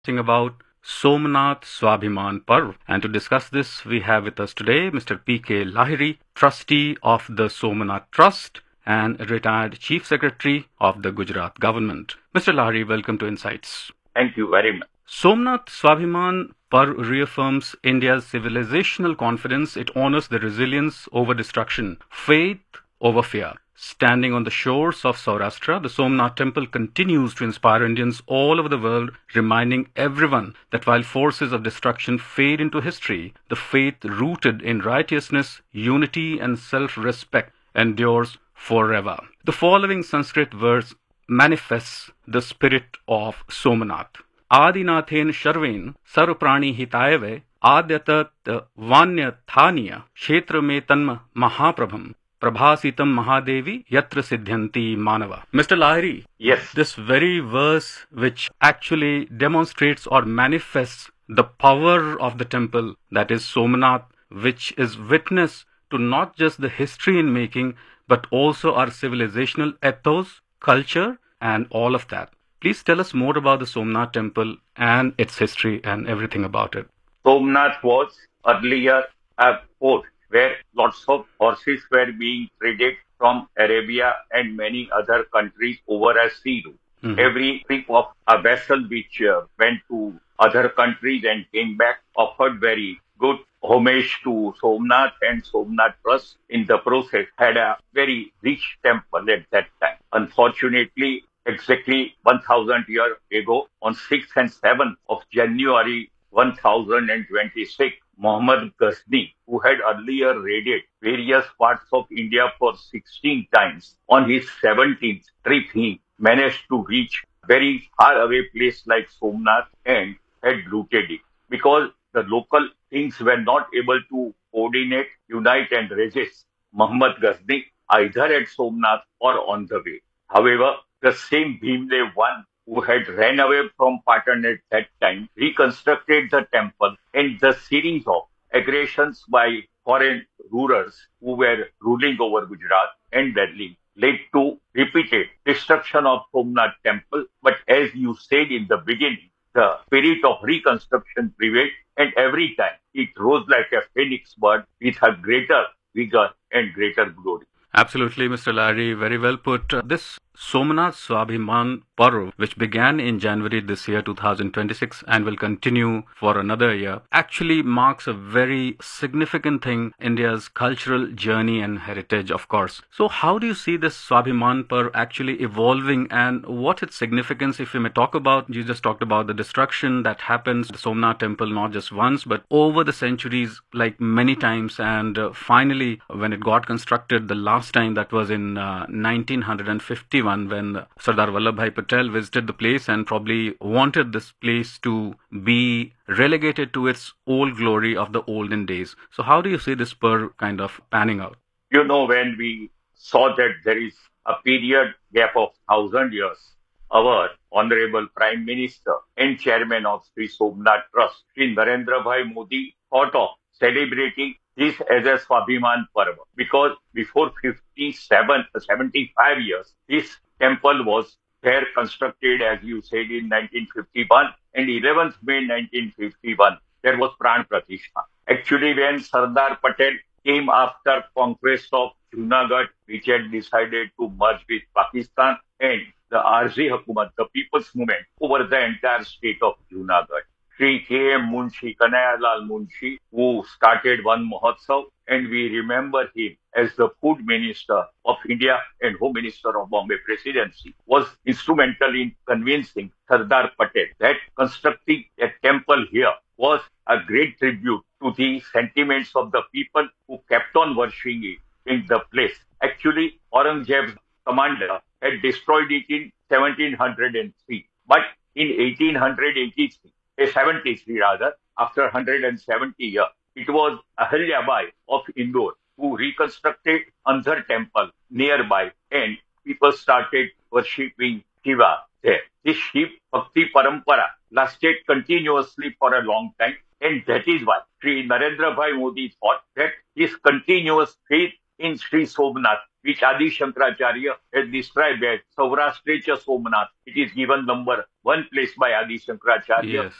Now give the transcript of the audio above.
about Somnath Swabhiman Parv. And to discuss this, we have with us today Mr. P.K. Lahiri, trustee of the Somnath Trust and retired Chief Secretary of the Gujarat government. Mr. Lahiri, welcome to Insights. Thank you very much. Somnath Swabhiman Parv reaffirms India's civilizational confidence. It honors the resilience over destruction, faith over fear. Standing on the shores of Saurashtra, the Somnath temple continues to inspire Indians all over the world, reminding everyone that while forces of destruction fade into history, the faith rooted in righteousness, unity and self-respect endures forever. The following Sanskrit verse manifests the spirit of Somnath. Adinathen Sharven Sarvprani Hitayave Adyatat Vanya Thanya Kshetra Me Tanma Mahaprabham Prabhasitam Mahadevi Yatra Siddhyanti Manava. Mr. Lahiri, Yes, this very verse which actually demonstrates or manifests the power of the temple, that is Somnath, which is witness to not just the history in making, but also our civilizational ethos, culture, and all of that. Please tell us more about the Somnath temple and its history and everything about it. Somnath was earlier a port where lots of horses were being traded from Arabia and many other countries over a sea route. Mhm. Every trip of a vessel which went to other countries and came back offered very good homage to Somnath, and Somnath Trust in the process had a very rich temple at that time. Unfortunately, exactly 1000 years ago, on 6th and 7th of January 1026, Muhammad Ghazni, who had earlier raided various parts of India for 16 times, on his 17th trip he managed to reach very far away place like Somnath and had looted it. Because the local kings were not able to coordinate, unite and resist Muhammad Ghazni either at Somnath or on the way. However, the same Bhimdev I, who had ran away from Patan at that time, reconstructed the temple, and the series of aggressions by foreign rulers who were ruling over Gujarat and Delhi led to repeated destruction of Somnath temple. But as you said in the beginning, the spirit of reconstruction prevailed, and every time it rose like a phoenix bird with a greater vigor and greater glory. Absolutely, Mr. Lahiri, very well put. This Somnath Swabhiman Parv, which began in January this year, 2026, and will continue for another year, actually marks a very significant thing, India's cultural journey and heritage, of course. So how do you see this Swabhiman Parv actually evolving, and what its significance, if you may talk about? You just talked about the destruction that happens, the Somnath temple, not just once, but over the centuries, like many times, and finally, when it got constructed the last time, that was in 1951, when Sardar Vallabhbhai Patel visited the place and probably wanted this place to be relegated to its old glory of the olden days. So how do you see this Parv kind of panning out? You know, when we saw that there is a period gap of 1000 years, our Honorable Prime Minister and Chairman of Sri Somnath Trust, Sri Narendra Bhai Modi, thought of celebrating this as a Swabhiman Parva, because before 75 years, this temple was there constructed, as you said, in 1951, and 11th May 1951, there was Pran Pratishtha. Actually, when Sardar Patel came after conquest of Junagadh, which had decided to merge with Pakistan, and the Arzi Hukumat, the People's Movement, over the entire state of Junagadh. Sri K.M. Munshi, Kanayalal Munshi, who started one Mahotsav, and we remember him as the Food Minister of India and Home Minister of Bombay Presidency, was instrumental in convincing Sardar Patel that constructing a temple here was a great tribute to the sentiments of the people who kept on worshipping it in the place. Actually, Aurangzeb's commander had destroyed it in 1703, but in 1883, 73 rather, after 170 years, it was Ahilyabai of Indore who reconstructed Andhar temple nearby, and people started worshipping Shiva there. This Shiv Bhakti Parampara lasted continuously for a long time, and that is why Sri Narendra Bhai Modi thought that his continuous faith in Sri Somnath, which Adi Shankaracharya has described as Saurashtracha Somnath. It is given number one place by Adi Shankaracharya. Yes.